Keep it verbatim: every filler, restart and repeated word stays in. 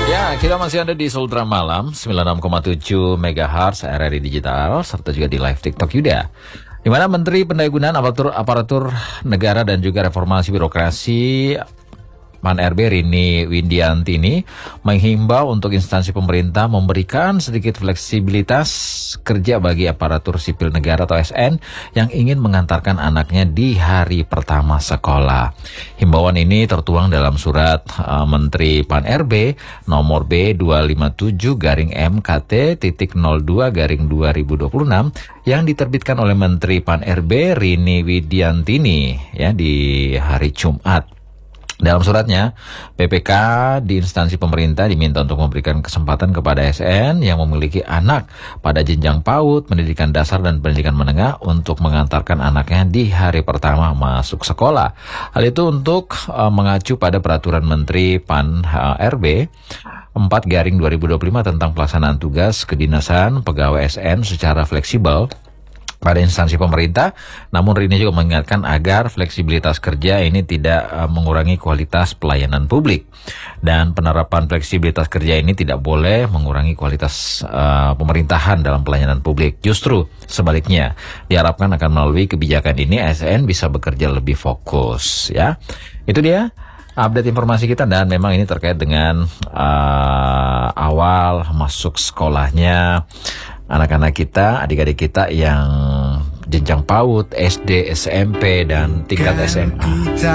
Ya, kita masih ada di Sultra Malam sembilan puluh enam koma tujuh megahertz R R I Digital serta juga di live TikTok Yuda. Di mana Menteri Pendayagunaan Aparatur, Aparatur Negara dan juga Reformasi Birokrasi Pan R B Rini Widiantini menghimbau untuk instansi pemerintah memberikan sedikit fleksibilitas kerja bagi aparatur sipil negara atau A S N yang ingin mengantarkan anaknya di hari pertama sekolah. Himbauan ini tertuang dalam surat uh, Menteri Pan R B nomor B dua lima tujuh garing M K T titik nol dua garing dua ribu dua puluh enam yang diterbitkan oleh Menteri Pan R B Rini Widiantini ya di hari Jumat. Dalam suratnya, P P K di instansi pemerintah diminta untuk memberikan kesempatan kepada A S N yang memiliki anak pada jenjang PAUD, pendidikan dasar dan pendidikan menengah untuk mengantarkan anaknya di hari pertama masuk sekolah. Hal itu untuk uh, mengacu pada peraturan Menteri Pan uh, R B empat garing dua ribu dua puluh lima tentang pelaksanaan tugas kedinasan pegawai A S N secara fleksibel pada instansi pemerintah. Namun Rini juga mengingatkan agar fleksibilitas kerja ini tidak uh, mengurangi kualitas pelayanan publik, dan penerapan fleksibilitas kerja ini tidak boleh mengurangi kualitas uh, pemerintahan dalam pelayanan publik. Justru sebaliknya, diharapkan akan melalui kebijakan ini A S N bisa bekerja lebih fokus. Ya, itu dia update informasi kita, dan memang ini terkait dengan uh, awal masuk sekolahnya anak-anak kita, adik-adik kita yang jenjang PAUD, S D, S M P, dan tingkat S M A.